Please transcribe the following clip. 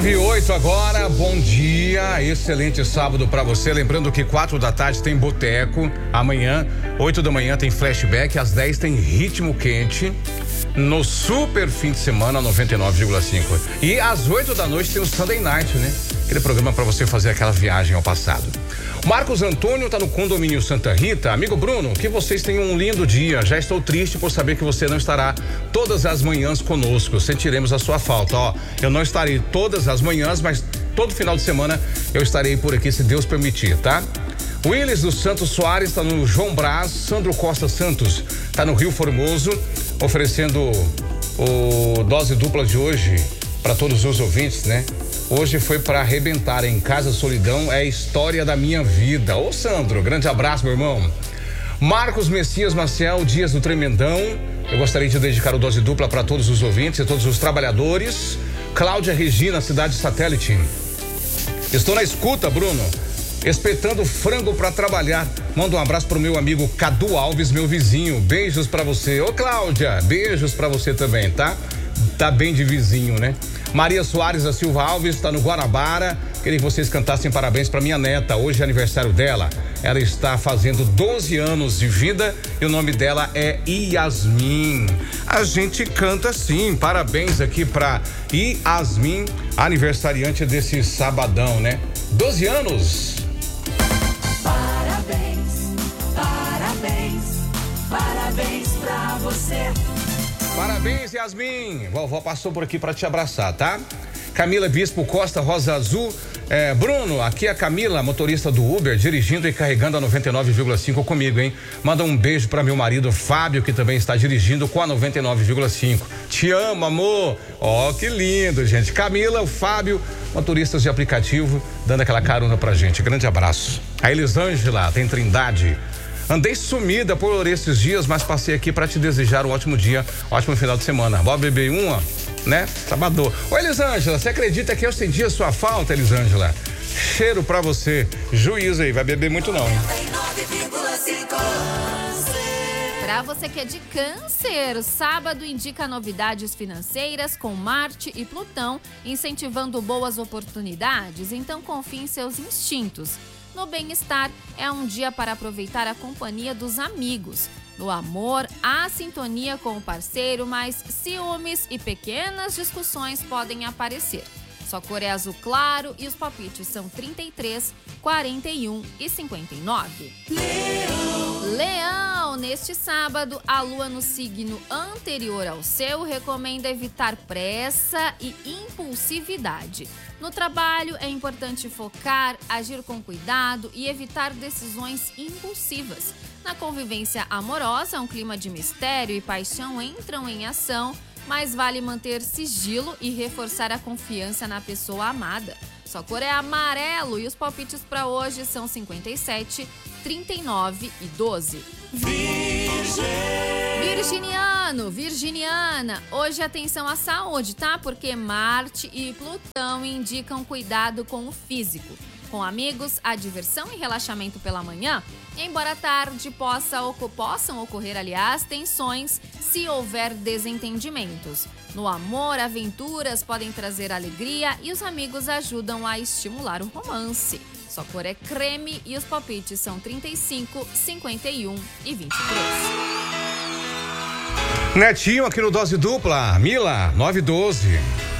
E 8 agora, bom dia, excelente sábado pra você. Lembrando que 4 da tarde tem boteco, amanhã, 8 da manhã tem flashback, às 10 tem ritmo quente, no super fim de semana 99,5. E às 8 da noite tem o Sunday Night, né? Aquele programa pra você fazer aquela viagem ao passado. Marcos Antônio tá no condomínio Santa Rita. Amigo Bruno, que vocês tenham um lindo dia. Já estou triste por saber que você não estará todas as manhãs conosco. Sentiremos a sua falta. Ó, eu não estarei todas as manhãs, mas todo final de semana eu estarei por aqui, se Deus permitir, tá? Willis dos Santos Soares está no João Brás. Sandro Costa Santos está no Rio Formoso, oferecendo o dose dupla de hoje para todos os ouvintes, né? Hoje foi para arrebentar em Casa Solidão, é a história da minha vida. Ô Sandro, grande abraço, meu irmão. Marcos Messias Maciel, Dias do Tremendão. Eu gostaria de dedicar o dose dupla para todos os ouvintes e todos os trabalhadores. Cláudia Regina, Cidade Satélite. Estou na escuta, Bruno. Espetando frango para trabalhar. Manda um abraço pro meu amigo Cadu Alves, meu vizinho. Beijos para você. Ô Cláudia, beijos para você também, tá? Tá bem de vizinho, né? Maria Soares da Silva Alves está no Guanabara. Queria que vocês cantassem parabéns para minha neta. Hoje é aniversário dela. Ela está fazendo 12 anos de vida e o nome dela é Yasmin. A gente canta sim. Parabéns aqui para Yasmin, aniversariante desse sabadão, né? 12 anos. Parabéns, parabéns, parabéns pra você. Parabéns, Yasmin. Vovó passou por aqui para te abraçar, tá? Camila Bispo Costa, Rosa Azul. Bruno, aqui é a Camila, motorista do Uber, dirigindo e carregando a 99,5 comigo, hein? Manda um beijo para meu marido Fábio, que também está dirigindo com a 99,5. Te amo, amor. Ó, que lindo, gente. Camila, o Fábio, motoristas de aplicativo, dando aquela carona pra gente. Grande abraço. A Elisângela, tem Trindade. Andei sumida por esses dias, mas passei aqui para te desejar um ótimo dia, ótimo final de semana. Bora beber uma, né? Sabadão. Ô, Elisângela, você acredita que eu senti a sua falta, Elisângela? Cheiro pra você. Juízo aí, vai beber muito não, hein? Para você que é de Câncer, o sábado indica novidades financeiras com Marte e Plutão, incentivando boas oportunidades, então confie em seus instintos. No bem-estar, é um dia para aproveitar a companhia dos amigos. No amor, há sintonia com o parceiro, mas ciúmes e pequenas discussões podem aparecer. Sua cor é azul claro e os palpites são 33, 41 e 59. Leão, neste sábado, a lua no signo anterior ao seu recomenda evitar pressa e impulsividade. No trabalho, é importante focar, agir com cuidado e evitar decisões impulsivas. Na convivência amorosa, um clima de mistério e paixão entram em ação, mas vale manter sigilo e reforçar a confiança na pessoa amada. Sua cor é amarelo e os palpites para hoje são 57, 39 e 12. Virginiano, Virginiana, hoje atenção à saúde, tá? Porque Marte e Plutão indicam cuidado com o físico. Com amigos, a diversão e relaxamento pela manhã, embora à tarde possam ocorrer, aliás, tensões se houver desentendimentos. No amor, aventuras podem trazer alegria e os amigos ajudam a estimular o romance. Sua cor é creme e os palpites são 35, 51 e 23. Netinho aqui no Dose Dupla, Mila, 912.